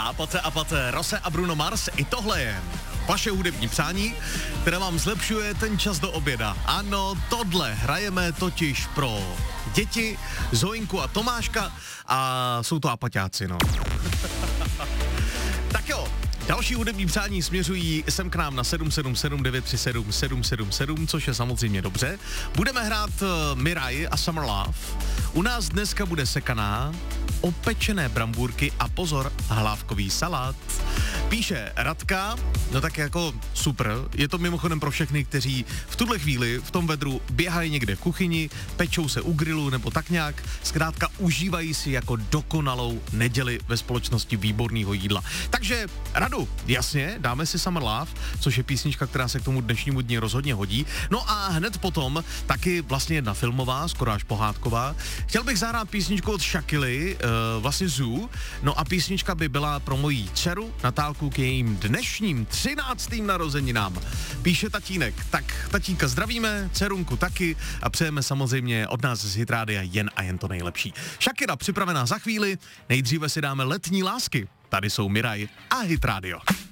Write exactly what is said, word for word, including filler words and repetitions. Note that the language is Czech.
A poté a poté Rose a Bruno Mars, i tohle je vaše hudební přání, které vám zlepšuje ten čas do oběda. Ano, tohle hrajeme totiž pro děti, Zoinku a Tomáška a jsou to apaťáci, no. Tak jo, další hudební přání směřují sem k nám na sedm sedm sedm devět tři sedm sedm sedm sedm, což je samozřejmě dobře. Budeme hrát uh, Mirai a Summer Love. U nás dneska bude sekaná, opečené brambůrky a pozor, hlávkový salát. Píše Radka, no tak jako super, je to mimochodem pro všechny, kteří v tuhle chvíli v tom vedru běhají někde v kuchyni, pečou se u grilu nebo tak nějak, zkrátka užívají si jako dokonalou neděli ve společnosti výborného jídla. Takže Radu, jasně, dáme si Summer Love, což je písnička, která se k tomu dnešnímu dni rozhodně hodí. No a hned potom taky vlastně jedna filmová, skoro až pohádková. Chtěl bych zahrát písničku od Shakily, uh, vlastně Zoo, no a písnička by byla pro moji dceru Natálku k jejím dnešním třináctým narozeninám. Píše tatínek, tak tatínka zdravíme, dcerunku taky a přejeme samozřejmě od nás z Hitrádia jen a jen to nejlepší. Shakira připravená za chvíli, nejdříve si dáme Letní lásky. Tady jsou Mirai a Hit Radio.